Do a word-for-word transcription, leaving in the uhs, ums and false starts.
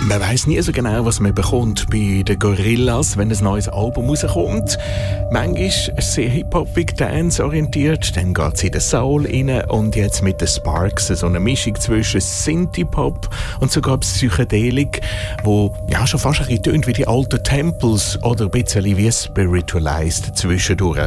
Man weiss nie so genau, was man bekommt bei den Gorillaz, wenn ein neues Album rauskommt. Manchmal ist es sehr hip-hopig, dance-orientiert, dann geht es in den Soul rein und jetzt mit den Sparks so eine Mischung zwischen Synthie-Pop und sogar Psychedelik, wo ja schon fast ein bisschen tönt wie die alten Temples oder ein bisschen wie Spiritualized zwischendurch.